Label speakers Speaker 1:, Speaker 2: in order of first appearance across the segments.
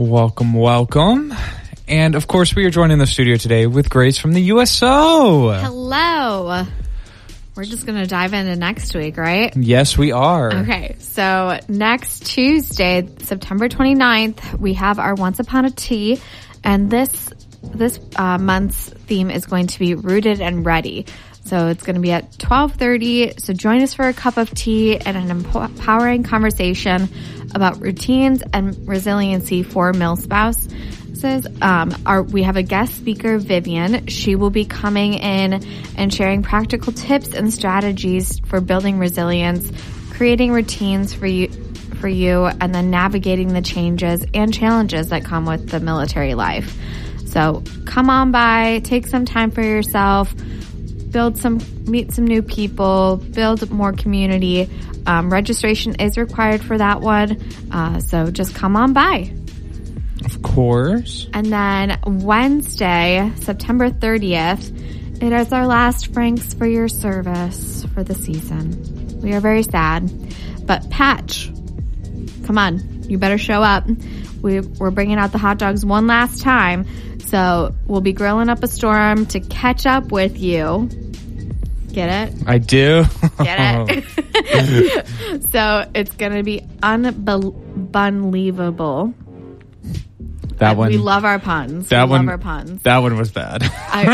Speaker 1: Welcome. And, of course, we are joined in the studio today with Grace from the USO.
Speaker 2: Hello. We're just going to dive into next week, right?
Speaker 1: Yes, we are.
Speaker 2: Okay, so next Tuesday, September 29th, we have our Once Upon a Tea, and this month's theme is going to be Rooted and Ready. So it's going to be at 12:30. So join us for a cup of tea and an empowering conversation about routines and resiliency for milspouses. We have a guest speaker, Vivian. She will be coming in and sharing practical tips and strategies for building resilience, creating routines for you, and then navigating the changes and challenges that come with the military life. So come on by, take some time for yourself, meet some new people, build more community. Registration is required for that one. So just come on by.
Speaker 1: Of course.
Speaker 2: And then Wednesday, September 30th, it is our last Franks for your service for the season. We are very sad. But Patch, come on, you better show up. We're bringing out the hot dogs one last time. So we'll be grilling up a storm to catch up with you. Get it?
Speaker 1: I do.
Speaker 2: Get it? So it's going to be unbelievable.
Speaker 1: That one.
Speaker 2: We love our puns.
Speaker 1: That one was bad.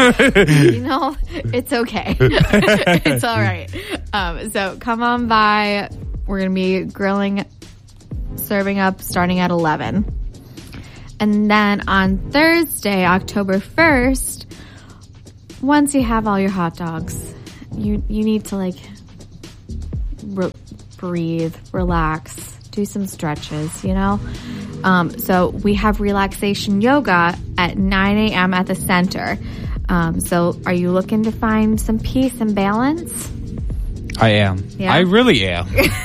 Speaker 2: It's okay. It's all right. So come on by. We're going to be grilling, serving up, starting at 11. And then on Thursday, October 1st, once you have all your hot dogs, you need to breathe, relax, do some stretches, So we have relaxation yoga at 9 a.m. at the center. So are you looking to find some peace and balance?
Speaker 1: I am. Yeah? I really am.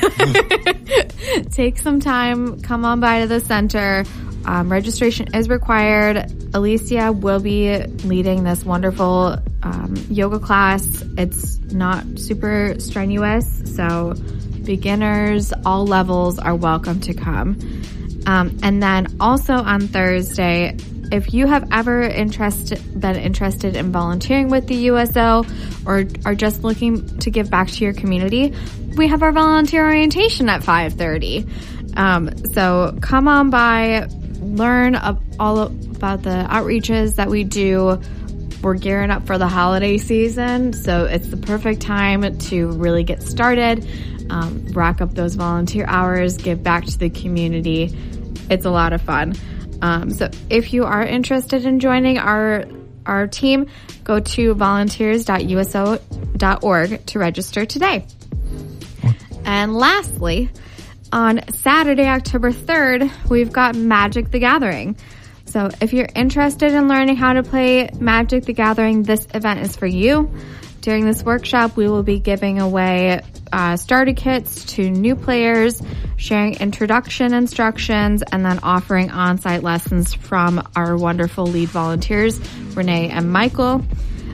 Speaker 2: Take some time, come on by to the center. Registration is required. Alicia will be leading this wonderful yoga class. It's not super strenuous, so beginners, all levels are welcome to come. And then also on Thursday, if you have ever been interested in volunteering with the USO or are just looking to give back to your community, we have our volunteer orientation at 5:30. So come on by, learn all about the outreaches that we do. We're gearing up for the holiday season, so it's the perfect time to really get started, rack up those volunteer hours, give back to the community. It's a lot of fun. So if you are interested in joining our team, go to volunteers.uso.org to register today. And lastly, on Saturday, October 3rd, we've got Magic the Gathering. So if you're interested in learning how to play Magic the Gathering, this event is for you. During this workshop, we will be giving away starter kits to new players, sharing introduction instructions, and then offering on-site lessons from our wonderful lead volunteers, Renee and Michael.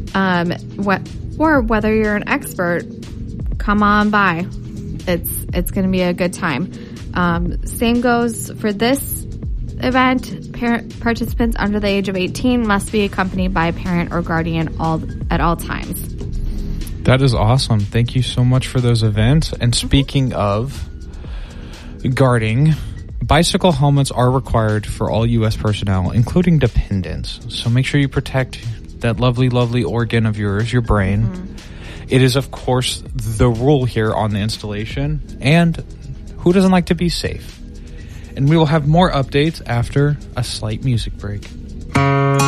Speaker 2: Or whether you're an expert, come on by. It's going to be a good time. Same goes for this event. Participants under the age of 18 must be accompanied by a parent or guardian at all times.
Speaker 1: That is awesome. Thank you so much for those events. And speaking of guarding, bicycle helmets are required for all U.S. personnel, including dependents. So make sure you protect that lovely, lovely organ of yours, your brain. Mm-hmm. It is, of course, the rule here on the installation. And who doesn't like to be safe? And we will have more updates after a slight music break.